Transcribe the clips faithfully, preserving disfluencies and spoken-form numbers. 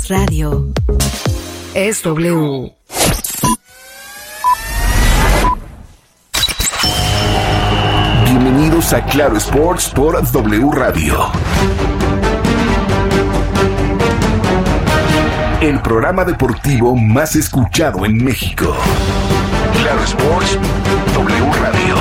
Es radio. Es W. Bienvenidos a Claro Sports por W Radio. El programa deportivo más escuchado en México. Claro Sports, W Radio.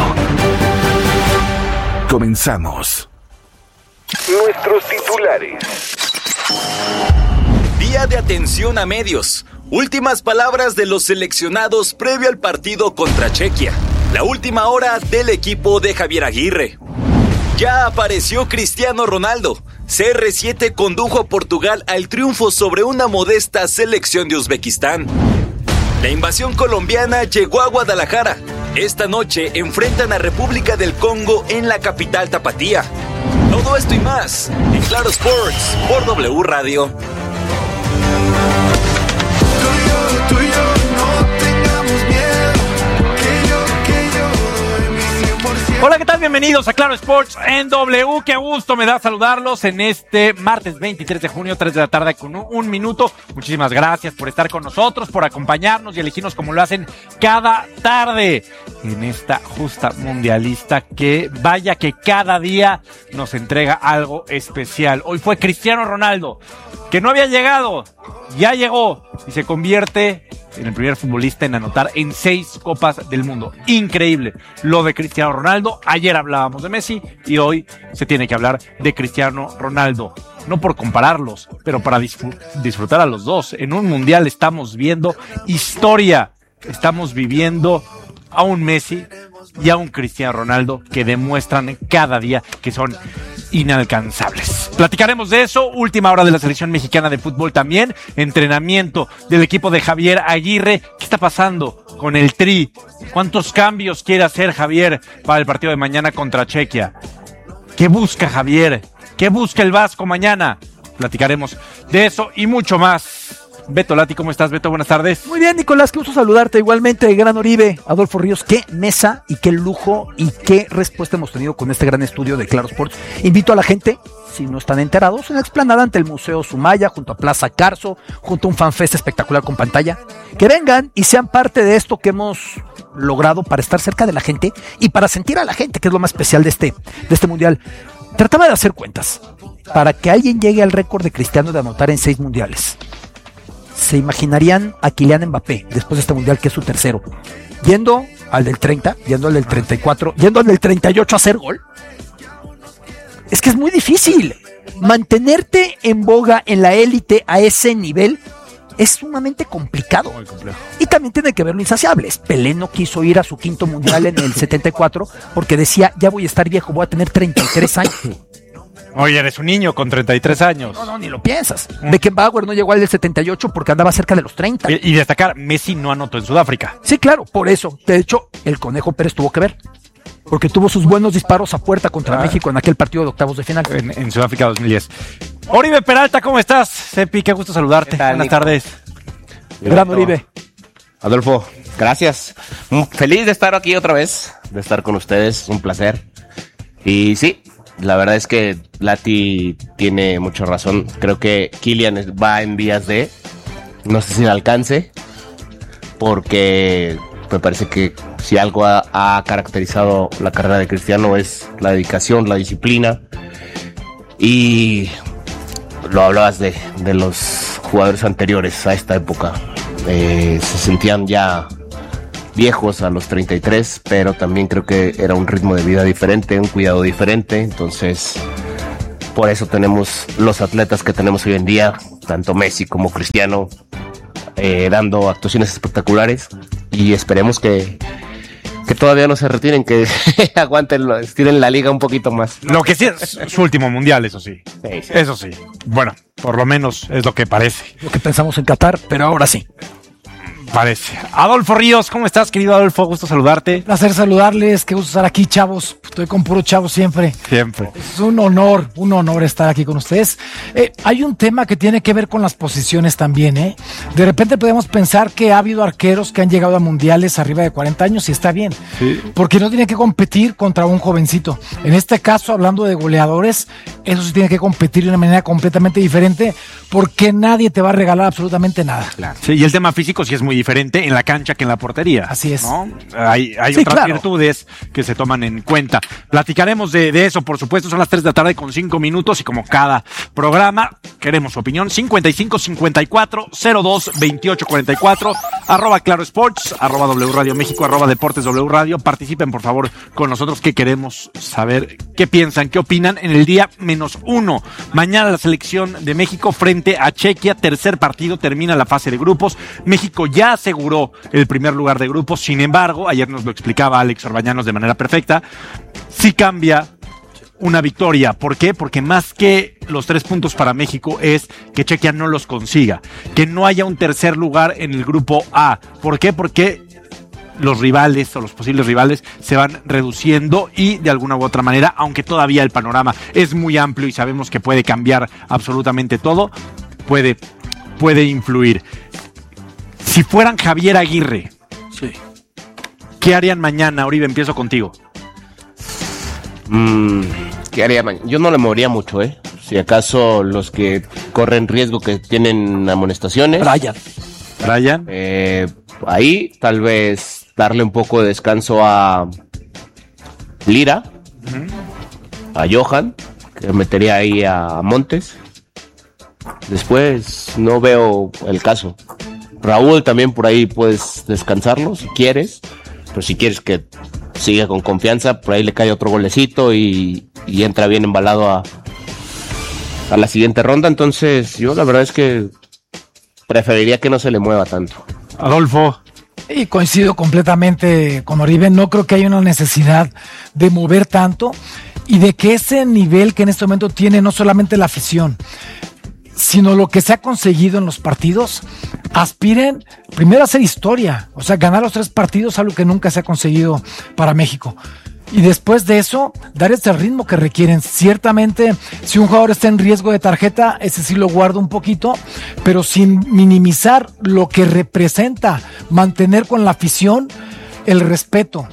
Comenzamos. Nuestros titulares. Día de atención a medios. Últimas palabras de los seleccionados previo al partido contra Chequia. La última hora del equipo de Javier Aguirre. Ya apareció Cristiano Ronaldo. C R siete condujo a Portugal al triunfo sobre una modesta selección de Uzbekistán. La invasión colombiana llegó a Guadalajara. Esta noche enfrentan a República del Congo en la capital tapatía. Todo esto y más en Claro Sports por W Radio. Hola, ¿qué tal? Bienvenidos a Claro Sports en W. Qué gusto me da saludarlos en este martes veintitrés de junio, tres de la tarde con un, un minuto. Muchísimas gracias por estar con nosotros, por acompañarnos y elegirnos como lo hacen cada tarde en esta justa mundialista que vaya que cada día nos entrega algo especial. Hoy fue Cristiano Ronaldo, que no había llegado, ya llegó y se convierte en el primer futbolista en anotar en seis Copas del Mundo. Increíble lo de Cristiano Ronaldo. Ayer hablábamos de Messi y hoy se tiene que hablar de Cristiano Ronaldo. No por compararlos, pero para disfr- disfrutar a los dos. En un mundial estamos viendo historia. Estamos viviendo a un Messi y a un Cristiano Ronaldo que demuestran cada día que son inalcanzables. Platicaremos de eso. Última hora de la selección mexicana de fútbol también. Entrenamiento del equipo de Javier Aguirre. ¿Qué está pasando con el Tri? ¿Cuántos cambios quiere hacer Javier para el partido de mañana contra Chequia? ¿Qué busca Javier? ¿Qué busca el Vasco mañana? Platicaremos de eso y mucho más. Beto Lati, ¿cómo estás, Beto? Buenas tardes. Muy bien, Nicolás, qué gusto saludarte. Igualmente, Gran Oribe, Adolfo Ríos, qué mesa y qué lujo y qué respuesta hemos tenido con este gran estudio de Claro Sports. Invito a la gente, si no están enterados, en la explanada ante el Museo Sumaya, junto a Plaza Carso, junto a un fanfest espectacular con pantalla, que vengan y sean parte de esto que hemos logrado para estar cerca de la gente y para sentir a la gente, que es lo más especial de este, de este mundial. Trataba de hacer cuentas para que alguien llegue al récord de Cristiano de anotar en seis mundiales. Se imaginarían a Kylian Mbappé después de este mundial, que es su tercero, yendo al del treinta, yendo al del treinta y cuatro, yendo al del treinta y ocho a hacer gol. Es que es muy difícil mantenerte en boga en la élite a ese nivel. Es sumamente complicado. Muy complejo. Y también tiene que ver lo insaciables. Pelé no quiso ir a su quinto mundial en el setenta y cuatro porque decía, ya voy a estar viejo, voy a tener treinta y tres años. Oye, eres un niño con treinta y tres años. No, no, ni lo piensas. Beckenbauer no llegó al del setenta y ocho porque andaba cerca de los treinta. Y, y destacar, Messi no anotó en Sudáfrica. Sí, claro, por eso. De hecho, el Conejo Pérez tuvo que ver. Porque tuvo sus buenos disparos a puerta contra Ah. México en aquel partido de octavos de final. En, en Sudáfrica dos mil diez. Oribe Peralta, ¿cómo estás? Sepi, qué gusto saludarte. Tal, Buenas Nico? tardes. Gran Oribe. Adolfo, gracias. Mm, Feliz de estar aquí otra vez, de estar con ustedes, un placer. Y sí, la verdad es que Lati tiene mucha razón. Creo que Kylian es- va en vías de, no sé si le alcance, porque me parece que si algo ha, ha caracterizado la carrera de Cristiano es la dedicación, la disciplina. Y lo hablabas de, de los jugadores anteriores a esta época. Eh, se sentían ya viejos a los treinta y tres, pero también creo que era un ritmo de vida diferente, un cuidado diferente. Entonces, por eso tenemos los atletas que tenemos hoy en día, tanto Messi como Cristiano, eh, dando actuaciones espectaculares. Y esperemos que, que todavía no se retiren, que aguanten, estiren la liga un poquito más. Lo que sí es su último mundial, eso sí. Sí, sí. Eso sí. Bueno, por lo menos es lo que parece. Lo que pensamos en Qatar, pero ahora sí. Parece. Adolfo Ríos, ¿cómo estás, querido Adolfo? Gusto saludarte. Placer saludarles, qué gusto estar aquí, chavos. Estoy con puro chavo siempre. Siempre. Es un honor, un honor estar aquí con ustedes. Eh, hay un tema que tiene que ver con las posiciones también, ¿eh? De repente podemos pensar que ha habido arqueros que han llegado a mundiales arriba de cuarenta años y está bien. Sí. Porque no tiene que competir contra un jovencito. En este caso, hablando de goleadores, eso sí tiene que competir de una manera completamente diferente porque nadie te va a regalar absolutamente nada. Claro. Sí, y el tema físico sí es muy diferente en la cancha que en la portería. Así es. ¿No? Hay, hay sí, otras claro. virtudes que se toman en cuenta. Platicaremos de, de eso, por supuesto. Son las tres de la tarde con cinco minutos y como cada programa, queremos su opinión. cincuenta y cinco cincuenta y cuatro cero dos veintiocho cuarenta y cuatro, arroba Claro Sports, arroba W Radio México, arroba Deportes W Radio. Participen, por favor, con nosotros, que queremos saber qué piensan, qué opinan en el día menos uno. Mañana la selección de México frente a Chequia, tercer partido, termina la fase de grupos. México ya aseguró el primer lugar de grupos, sin embargo, ayer nos lo explicaba Alex Orbañanos de manera perfecta, sí cambia una victoria. ¿Por qué? Porque más que los tres puntos para México es que Chequia no los consiga, que no haya un tercer lugar en el grupo A. ¿Por qué? Porque los rivales o los posibles rivales se van reduciendo y de alguna u otra manera, aunque todavía el panorama es muy amplio y sabemos que puede cambiar absolutamente todo, puede, puede influir. Si fueran Javier Aguirre, Sí. ¿qué harían mañana? Oribe, empiezo contigo. Mm, ¿Qué haría mañana? Yo no le movería mucho, ¿eh? Si acaso los que corren riesgo, que tienen amonestaciones. Brian. Brian. Eh, ahí tal vez darle un poco de descanso a Lira, uh-huh. a Johan, que metería ahí a Montes. Después no veo el caso. Raúl también por ahí puedes descansarlo si quieres, pero si quieres que siga con confianza, por ahí le cae otro golecito y, y entra bien embalado a, a la siguiente ronda. Entonces yo la verdad es que preferiría que no se le mueva tanto. Adolfo. Y coincido completamente con Oribe, no creo que haya una necesidad de mover tanto y de que ese nivel que en este momento tiene no solamente la afición, sino lo que se ha conseguido en los partidos, aspiren primero a hacer historia, o sea, ganar los tres partidos, algo que nunca se ha conseguido para México. Y después de eso, dar ese ritmo que requieren. Ciertamente, si un jugador está en riesgo de tarjeta, ese sí lo guardo un poquito, pero sin minimizar lo que representa mantener con la afición el respeto.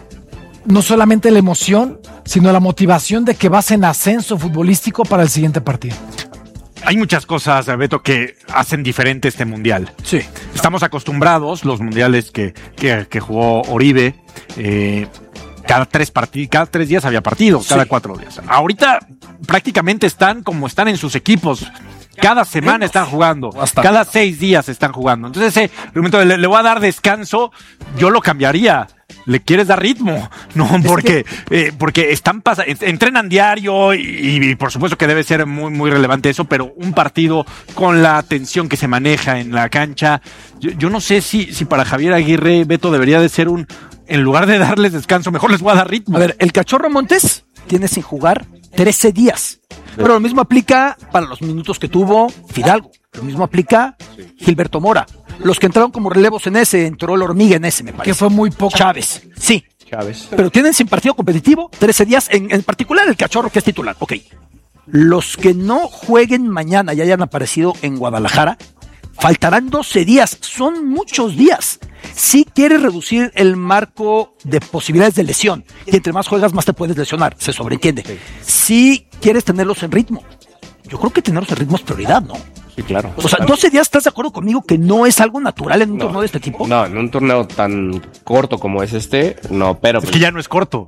No solamente la emoción, sino la motivación de que vas en ascenso futbolístico para el siguiente partido. Hay muchas cosas, Beto, que hacen diferente este mundial. Sí. Estamos acostumbrados, los mundiales que, que, que jugó Oribe, eh, cada tres partidos, cada tres días había partido, cada sí. cuatro días. Ahorita prácticamente están como están en sus equipos. Cada semana están jugando, cada seis días están jugando. Entonces, ese momento le, le voy a dar descanso, yo lo cambiaría. Le quieres dar ritmo, no, porque que... eh, porque están pasa, entrenan diario y, y por supuesto que debe ser muy muy relevante eso, pero un partido con la tensión que se maneja en la cancha, yo, yo no sé si si para Javier Aguirre, Beto, debería de ser un, en lugar de darles descanso, mejor les voy a dar ritmo. A ver, el Cachorro Montes tiene sin jugar trece días. Pero lo mismo aplica para los minutos que tuvo Fidalgo. Lo mismo aplica Gilberto Mora. Los que entraron como relevos en ese, entró la hormiga en ese, me parece. Que fue muy poco. Chávez, sí. Chávez. Pero tienen sin partido competitivo trece días, en, en particular el Cachorro, que es titular. Ok. Los que no jueguen mañana y hayan aparecido en Guadalajara, faltarán doce días. Son muchos días. Si quieres reducir el marco de posibilidades de lesión, y entre más juegas, más te puedes lesionar, se sobreentiende. Sí. Si quieres tenerlos en ritmo, yo creo que tenerlos en ritmo es prioridad, ¿no? Sí, claro. O sea, doce días, ¿estás de acuerdo conmigo que no es algo natural en un no, torneo de este tipo? No, en un torneo tan corto como es este, no, pero... Es pues, que ya no es corto.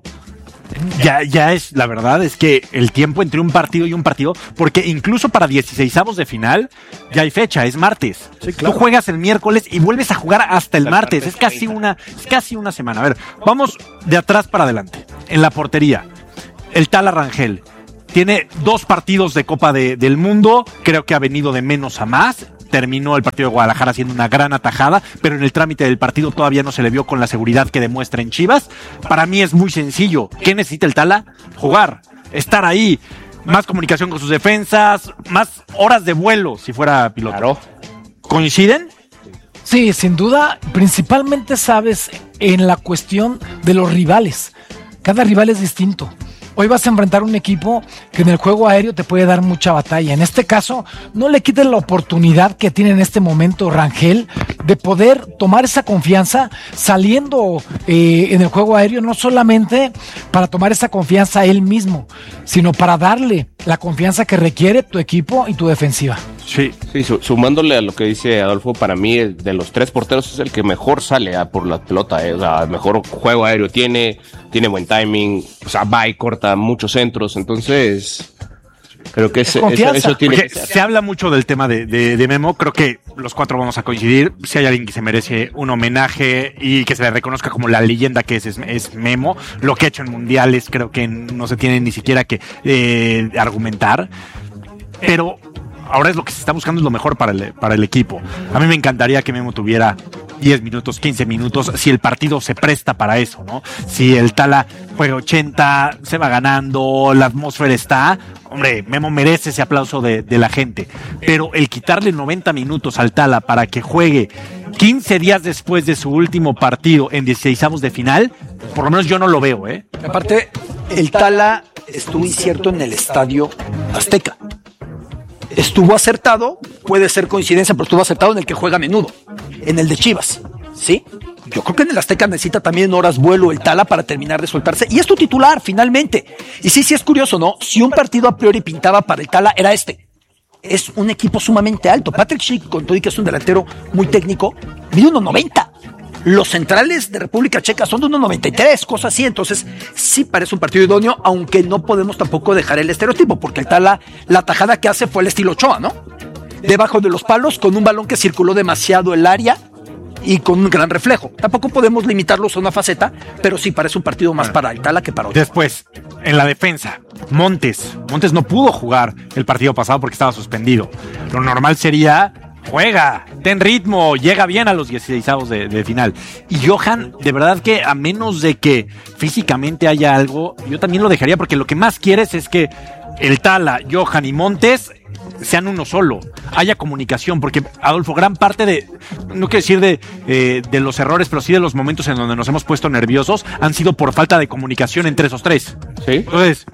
Ya, ya es, la verdad es que el tiempo entre un partido y un partido, porque incluso para dieciseisavos de final ya hay fecha, es martes. Sí, claro. Tú juegas el miércoles y vuelves a jugar hasta el martes, es casi una, es casi una semana. A ver, vamos de atrás para adelante. En la portería, el Tala Rangel tiene dos partidos de Copa de, del Mundo, creo que ha venido de menos a más. Terminó el partido de Guadalajara haciendo una gran atajada, pero en el trámite del partido todavía no se le vio con la seguridad que demuestra en Chivas. Para mí es muy sencillo. ¿Qué necesita el Tala? Jugar, estar ahí, más comunicación con sus defensas, más horas de vuelo si fuera piloto. Claro. ¿Coinciden? Sí, sin duda, principalmente sabes en la cuestión de los rivales. Cada rival es distinto. Hoy vas a enfrentar un equipo que en el juego aéreo te puede dar mucha batalla. En este caso, no le quites la oportunidad que tiene en este momento Rangel de poder tomar esa confianza saliendo eh, en el juego aéreo, no solamente para tomar esa confianza él mismo, sino para darle la confianza que requiere tu equipo y tu defensiva. Sí, sí, su- sumándole a lo que dice Adolfo, para mí el de los tres porteros es el que mejor sale ah, por la pelota, eh, o sea, mejor juego aéreo tiene, tiene buen timing, o sea, va y corta muchos centros, entonces creo que ese- eso, confianza. eso tiene Porque que ser. se habla mucho del tema de, de, de Memo, creo que los cuatro vamos a coincidir. Si hay alguien que se merece un homenaje y que se le reconozca como la leyenda que es, es, es Memo, lo que ha hecho en mundiales creo que no se tiene ni siquiera que eh, argumentar, pero ahora es lo que se está buscando, es lo mejor para el, para el equipo. A mí me encantaría que Memo tuviera diez minutos, quince minutos, si el partido se presta para eso, ¿no? Si el Tala juega ochenta, se va ganando, la atmósfera está, hombre, Memo merece ese aplauso de, de la gente. Pero el quitarle noventa minutos al Tala para que juegue quince días después de su último partido en dieciseisavos de final, por lo menos yo no lo veo, ¿eh? Aparte, el Tala estuvo incierto en el Estadio Azteca. Estuvo acertado, puede ser coincidencia, pero estuvo acertado en el que juega a menudo, en el de Chivas, ¿sí? Yo creo que en el Azteca necesita también horas vuelo el Tala para terminar de soltarse, y es tu titular, finalmente. Y sí, sí es curioso, ¿no? Si un partido a priori pintaba para el Tala, era este. Es un equipo sumamente alto. Patrick Schick, con todo y que es un delantero muy técnico, mide uno noventa. Los centrales de República Checa son de uno noventa y tres, cosas así. Entonces, sí parece un partido idóneo, aunque no podemos tampoco dejar el estereotipo, porque el Tala, la tajada que hace fue el estilo Ochoa, ¿no? Debajo de los palos, con un balón que circuló demasiado el área y con un gran reflejo. Tampoco podemos limitarlos a una faceta, pero sí parece un partido más para el Tala que para otro. Después, en la defensa, Montes. Montes no pudo jugar el partido pasado porque estaba suspendido. Lo normal sería, juega, ten ritmo, llega bien a los dieciseisavos de, de final. Y Johan, de verdad que a menos de que físicamente haya algo, yo también lo dejaría, porque lo que más quieres es que el Tala, Johan y Montes sean uno solo, haya comunicación, porque Adolfo, gran parte de, no quiero decir de, eh, de los errores, pero sí de los momentos en donde nos hemos puesto nerviosos, han sido por falta de comunicación entre esos tres. ¿Sí? Entonces,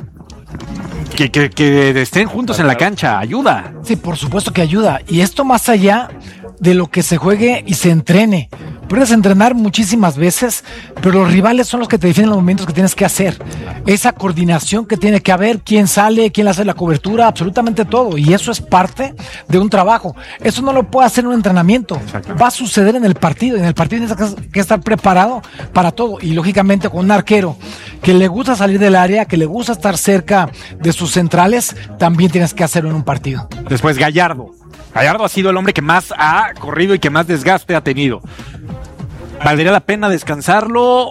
que, que, que estén juntos en la cancha, ayuda. Sí, por supuesto que ayuda. Y esto más allá de lo que se juegue y se entrene. Puedes entrenar muchísimas veces, pero los rivales son los que te definen los momentos que tienes que hacer. Esa coordinación que tiene que haber, quién sale, quién hace la cobertura, absolutamente todo. Y eso es parte de un trabajo. Eso no lo puede hacer en un entrenamiento. Va a suceder en el partido. Y en el partido tienes que estar preparado para todo. Y lógicamente con un arquero que le gusta salir del área, que le gusta estar cerca de sus centrales, también tienes que hacerlo en un partido. Después Gallardo. Gallardo ha sido el hombre que más ha corrido y que más desgaste ha tenido. ¿Valdría la pena descansarlo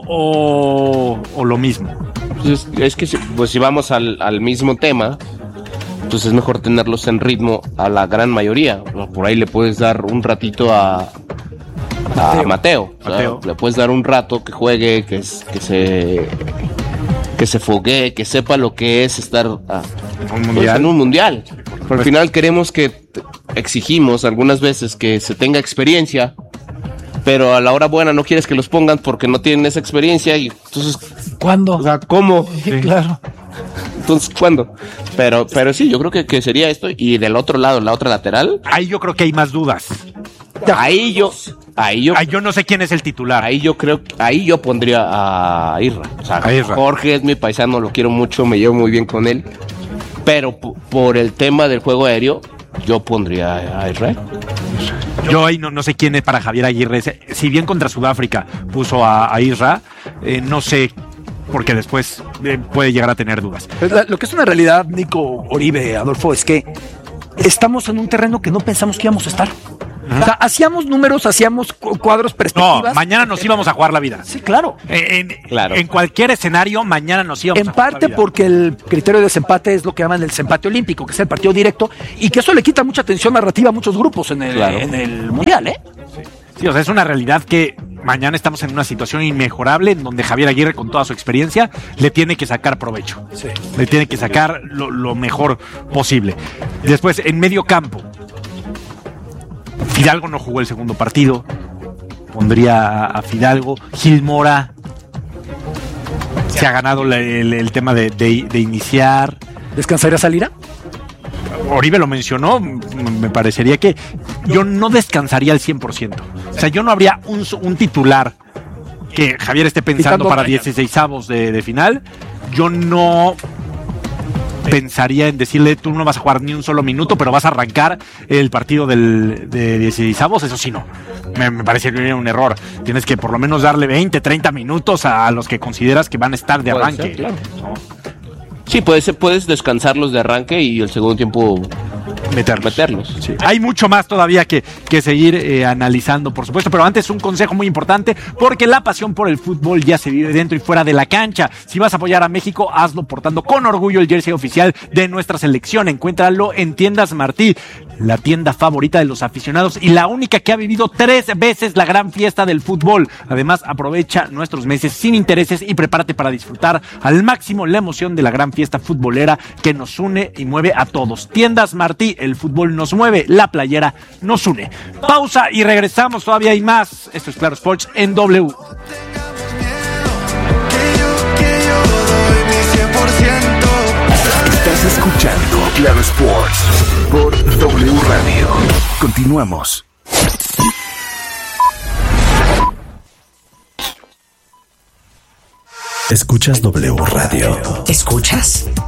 o, o lo mismo? Pues es, es que si, pues si vamos al, al mismo tema, pues es mejor tenerlos en ritmo a la gran mayoría. Por ahí le puedes dar un ratito a, a Mateo. Mateo, o sea, Mateo. le puedes dar un rato que juegue, que, es- que se que se foguee, que sepa lo que es estar ah, Un pues, mundial. en un mundial. Pero al final queremos que t- exigimos algunas veces que se tenga experiencia, pero a la hora buena no quieres que los pongan porque no tienen esa experiencia y entonces, ¿Cuándo? o sea, ¿cómo? Claro. Entonces, ¿cuándo? Pero, pero sí, yo creo que, que sería esto. Y del otro lado, la otra lateral, Ahí yo creo que hay más dudas. ahí yo, ahí yo, Ahí yo no sé quién es el titular. ahí yo creo, ahí yo pondría a Irra. O sea, A Irra. Jorge es mi paisano, lo quiero mucho, me llevo muy bien con él. Pero p- por el tema del juego aéreo, yo pondría a Irra. Yo ahí no, no sé quién es para Javier Aguirre. Si bien contra Sudáfrica puso a, a Isra, eh, no sé, porque después eh, puede llegar a tener dudas. Pues la- lo que es una realidad, Nico, Oribe, Adolfo, es que estamos en un terreno que no pensamos que íbamos a estar. O sea, hacíamos números, hacíamos cu- cuadros, No, perspectivas. mañana nos íbamos a jugar la vida. Sí, claro. En, en- Claro. en cualquier escenario, mañana nos íbamos En a jugar parte la vida. porque el criterio de desempate es lo que llaman el desempate olímpico, que es el partido directo, y que eso le quita mucha atención narrativa a muchos grupos en el, Claro. en el Mundial, ¿eh? Sí, o sea, es una realidad que mañana estamos en una situación inmejorable en donde Javier Aguirre, con toda su experiencia, le tiene que sacar provecho. Le tiene que sacar lo, lo mejor posible. Después, en medio campo, Fidalgo no jugó el segundo partido. pondría a, a Fidalgo. Gil Mora se ha ganado la, el, el tema de, de, de iniciar. ¿Descansaría Salira? Oribe lo mencionó, me parecería que yo no descansaría al cien por ciento. O sea, yo no habría un, un titular que Javier esté pensando para dieciseisavos de, de final. Yo no pensaría en decirle, tú no vas a jugar ni un solo minuto, pero vas a arrancar el partido del, de dieciseisavos. Eso sí, no. Me, me parecería un error. Tienes que por lo menos darle veinte, treinta minutos a, a los que consideras que van a estar de arranque. Ser, claro. ¿No? Sí, puedes, puedes descansarlos de arranque y el segundo tiempo meterlos. meterlos. Sí. Hay mucho más todavía que, que seguir eh, analizando, por supuesto, pero antes un consejo muy importante, porque la pasión por el fútbol ya se vive dentro y fuera de la cancha. Si vas a apoyar a México, hazlo portando con orgullo el jersey oficial de nuestra selección. Encuéntralo en Tiendas Martí, la tienda favorita de los aficionados y la única que ha vivido tres veces la gran fiesta del fútbol. Además, aprovecha nuestros meses sin intereses y prepárate para disfrutar al máximo la emoción de la gran fiesta futbolera que nos une y mueve a todos. Tiendas Martí, el fútbol nos mueve, la playera nos une. Pausa y regresamos, todavía hay más. Esto es Claro Sports en W. Estás escuchando Claro Sports por W Radio. Continuamos. Escuchas W Radio. ¿Escuchas?